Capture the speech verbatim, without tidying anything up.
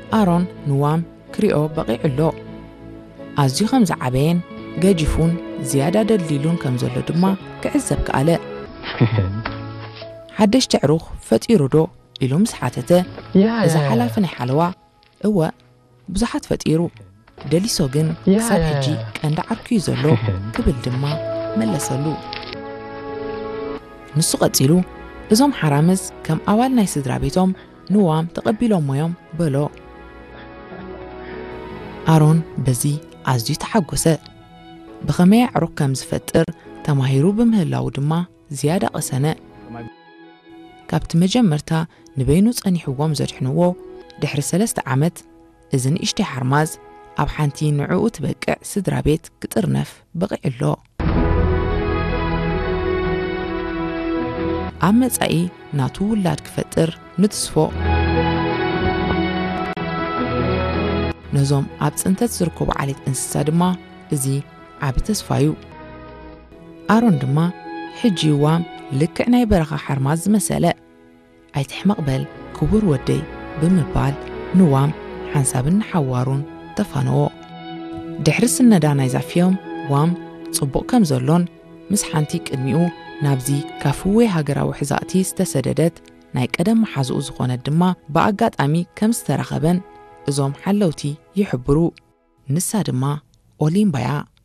ኣሮን ንዋም ክሪኦ በቂዕሎ ኣዝዩ ከም ዝዓበየን ገጂፉን ዝያዳ ደሊሉን ከም ዘሎ ድማ ክዕዘብ ከኣለ ሓደሽቲ ዕሩኽ ፈጢሩ ዶ ኢሉ ምስ ሓተተ እዛ ሓላፊ ናይ ሓለዋ እወ ብዙሓት ፈጢሩ ደሊሶ ግን ክሳብ ሕጂ ቀንዲ ዓርክዩ ዘሎ ክብል ድማ መለሰሉ ንሱ ቀፂሉ እዞም ሓራምዝ ከም ኣባል ናይ ስድራ ቤቶም ንዋም ተቐቢሎም ሞዮም በሎ ኣሮን በዚ ኣዝዩ ተሓጎሰ ብኸመይ ዕሩኽ ከም ዝፈጥር ተማሂሩ ብምህላው ድማ ዝያዳ ቀሰነ ካብቲ መጀመርታ ንበይኑ ጸኒሕዎም ዘድሕንዎ ድሕሪ ሰለስተ ዓመት እዚ ንእሽተይ ሓርማዝ ኣብ ሓንቲ ንዕኡ ትበቅዕ ስድራ ቤት ክጥርነፍ በቂዕሎ ኣብ መጻኢ ናቱ ውላድ ክፈጥር ንትስፎ ነዞም ኣብ ጽንተት ዝርከቡ ዓሌት እንስሳ ድማ እዚ ዓብ ተስፋዩ ኣሮን ድማ ሕጂ ዋም ልክዕ ናይ በረኻ ሓርማዝ ዝመሰለ ኣይትሕመቕበል ክቡር ወደይ ብምባል ንዋም ሓንሳብን ሓዋሩን ተፋነዎ ድሕሪ ስነዳ ናይ ዛፍዮም ዋም ጽቡቕ ከም ዘሎን ምስ ሓንቲ ቅድሚኡ ናብዚ ካፍዌ ሃገራዊ ሕዛእቲ ዝተሰደደት ናይ ቀደም መሓዝኡ ዝኾነት ድማ ብኣጋጣሚ ከም ዝተረኸበን እዞም ሓለውቲ ይሕብሩ ንሳ ድማ ኦሊምባያ